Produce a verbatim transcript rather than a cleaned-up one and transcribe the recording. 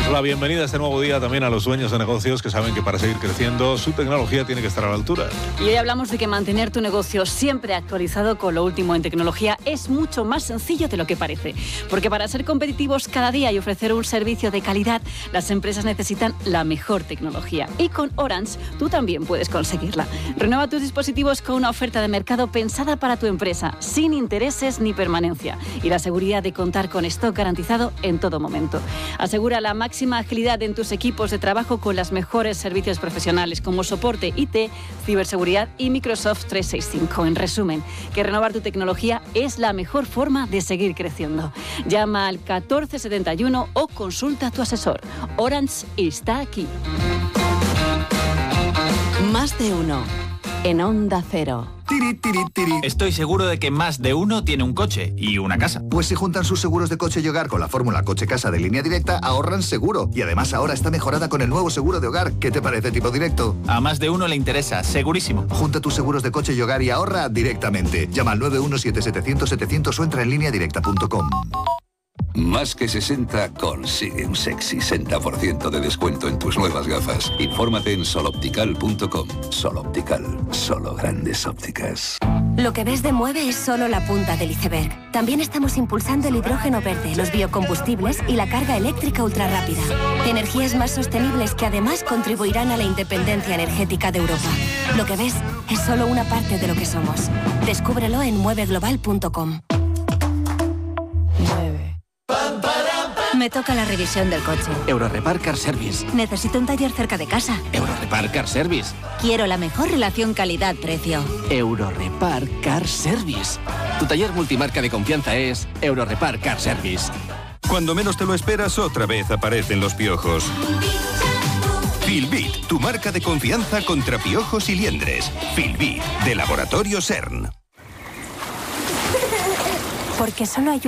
la bienvenida a este nuevo día también a los dueños de negocios que saben que para seguir creciendo su tecnología tiene que estar a la altura. Y hoy hablamos de que mantener tu negocio siempre actualizado con lo último en tecnología es mucho más sencillo de lo que parece. Porque para ser competitivos cada día y ofrecer un servicio de calidad, las empresas necesitan la mejor tecnología. Y con Orange tú también puedes conseguirla. Renueva tus dispositivos con una oferta de mercado pensada para tu empresa, sin intereses ni permanencia. Y la seguridad de contar con stock garantizado en todo momento. Asegura la máxima agilidad en tus equipos de trabajo con los mejores servicios profesionales como soporte I T, ciberseguridad y Microsoft trescientos sesenta y cinco. En resumen, que renovar tu tecnología es la mejor forma de seguir creciendo. Llama al catorce setenta y uno o consulta a tu asesor. Orange está aquí. Más de uno. En Onda Cero. Tiri, tiri, tiri. Estoy seguro de que más de uno tiene un coche y una casa. Pues si juntan sus seguros de coche y hogar con la fórmula coche-casa de Línea Directa, ahorran seguro. Y además ahora está mejorada con el nuevo seguro de hogar. ¿Qué te parece, Tipo Directo? A más de uno le interesa, segurísimo. Junta tus seguros de coche y hogar y ahorra directamente. Llama al nueve uno siete setecientos setecientos o entra en línea directa punto com. Más que sesenta consigue un sexy sesenta por ciento de descuento en tus nuevas gafas. Infórmate en sol optical punto com. Sol Optical, solo grandes ópticas. Lo que ves de Mueve es solo la punta del iceberg. También estamos impulsando el hidrógeno verde, los biocombustibles y la carga eléctrica ultrarrápida. Energías más sostenibles que además contribuirán a la independencia energética de Europa. Lo que ves es solo una parte de lo que somos. Descúbrelo en mueve global punto com. Me toca la revisión del coche. Eurorepar Car Service. Necesito un taller cerca de casa. Eurorepar Car Service. Quiero la mejor relación calidad-precio. Eurorepar Car Service. Tu taller multimarca de confianza es Eurorepar Car Service. Cuando menos te lo esperas, otra vez aparecen los piojos. Filbit, tu marca de confianza contra piojos y liendres. Filbit, de Laboratorio CERN. Porque solo hay